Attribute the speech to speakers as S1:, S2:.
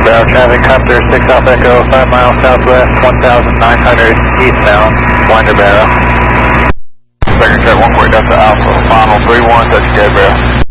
S1: Barrel traffic, Copter 6 Alpha Echo, 5 miles southwest, 1,900 eastbound, Winder Barrel.
S2: Second cut 1 quick, that's the Alpha, final 3-1, touch J Barrel.